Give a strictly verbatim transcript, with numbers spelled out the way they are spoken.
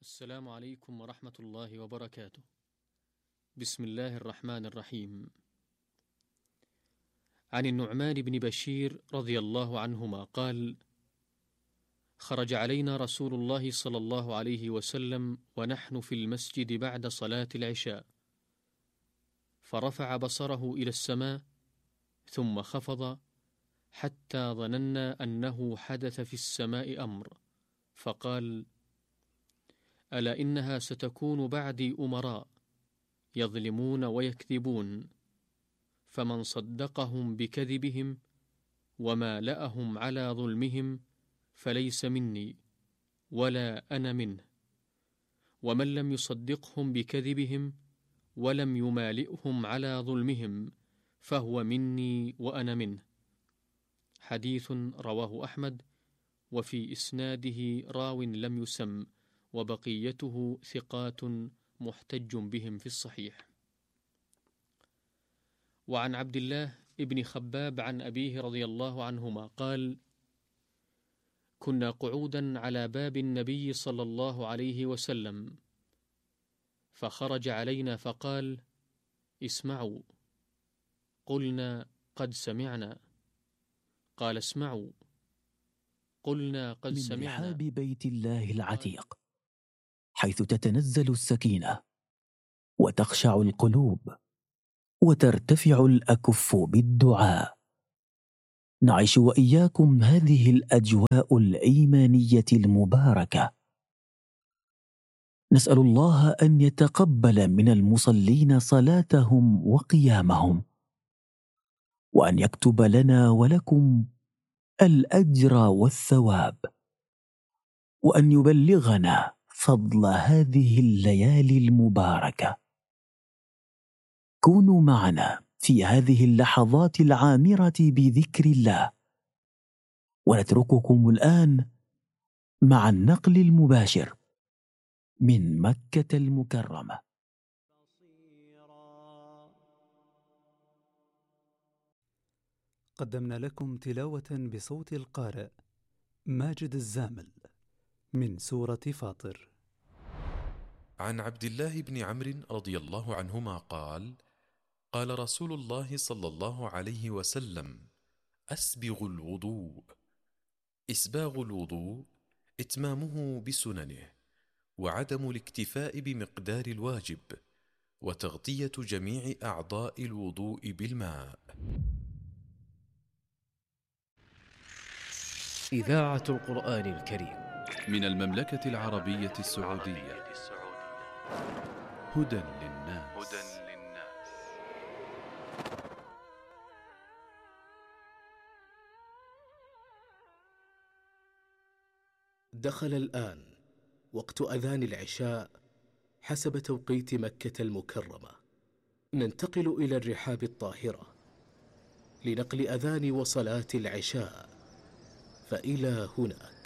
السلام عليكم ورحمة الله وبركاته. بسم الله الرحمن الرحيم. عن النعمان بن بشير رضي الله عنهما قال: خرج علينا رسول الله صلى الله عليه وسلم ونحن في المسجد بعد صلاة العشاء، فرفع بصره إلى السماء ثم خفض حتى ظننا أنه حدث في السماء أمر، فقال: ألا إنها ستكون بعدي أمراء يظلمون ويكذبون، فمن صدقهم بكذبهم ومالأهم على ظلمهم فليس مني ولا أنا منه، ومن لم يصدقهم بكذبهم ولم يمالئهم على ظلمهم فهو مني وأنا منه. حديث رواه أحمد، وفي إسناده راو لم يسم، وبقيته ثقات محتج بهم في الصحيح. وعن عبد الله ابن خباب عن أبيه رضي الله عنهما قال: كنا قعودا على باب النبي صلى الله عليه وسلم، فخرج علينا فقال: اسمعوا. قلنا: قد سمعنا. قال: اسمعوا. قلنا: قد من سمعنا. رحاب بيت الله العتيق، حيث تتنزل السكينة وتخشع القلوب وترتفع الأكف بالدعاء. نعيش وإياكم هذه الأجواء الإيمانية المباركة. نسأل الله أن يتقبل من المصلين صلاتهم وقيامهم، وأن يكتب لنا ولكم الأجر والثواب، وأن يبلغنا فضل هذه الليالي المباركة. كونوا معنا في هذه اللحظات العامرة بذكر الله، ونترككم الآن مع النقل المباشر من مكة المكرمة. قدمنا لكم تلاوة بصوت القارئ ماجد الزامل من سورة فاطر. عن عبد الله بن عمرو رضي الله عنهما قال: قال رسول الله صلى الله عليه وسلم: أسبغ الوضوء. إسباغ الوضوء إتمامه بسننه، وعدم الاكتفاء بمقدار الواجب، وتغطية جميع أعضاء الوضوء بالماء. إذاعة القرآن الكريم من المملكة العربية السعودية. هدى للناس. دخل الآن وقت أذان العشاء حسب توقيت مكة المكرمة. ننتقل إلى الرحاب الطاهرة لنقل أذان وصلاة العشاء، فإلى هنا